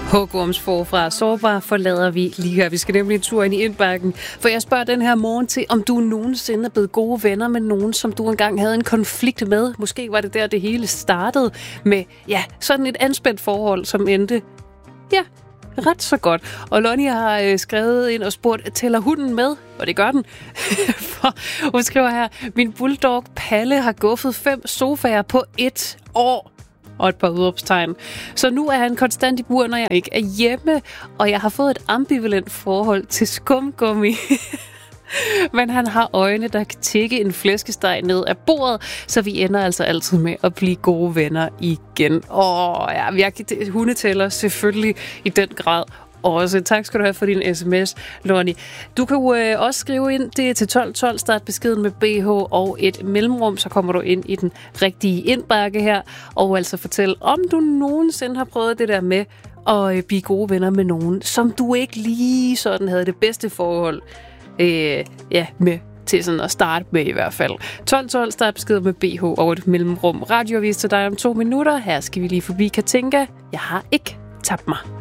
Hugorms forfra sårbar forlader vi lige her. Vi skal nemlig en tur ind i indbakken, for jeg spørger den her morgen til, om du nogensinde er blevet gode venner med nogen, som du engang havde en konflikt med. Måske var det der, det hele startede med, sådan et anspændt forhold, som endte, ret så godt. Og Lonnie har skrevet ind og spurgt, tæller hunden med? Og det gør den. For hun skriver her, min bulldog Palle har guffet 5 sofaer på 1 år. Og et par udråbstegn. Så nu er han konstant i bur, når jeg ikke er hjemme, og jeg har fået et ambivalent forhold til skumgummi. Men han har øjne, der kan tikke en flæskesteg ned af bordet, så vi ender altså altid med at blive gode venner igen. Hunde tæller selvfølgelig i den grad også. Tak skal du have for din sms, Lonnie. Du kan jo også skrive ind, det er til 1212, start beskeden med BH og et mellemrum, så kommer du ind i den rigtige indbakke her, og altså fortæl, om du nogensinde har prøvet det der med at blive gode venner med nogen, som du ikke lige sådan havde det bedste forhold med til sådan at starte med i hvert fald. 1212, start besked med BH og et mellemrum. Radioavis til dig om 2 minutter. Her skal vi lige forbi Katinka. Jeg har ikke tabt mig.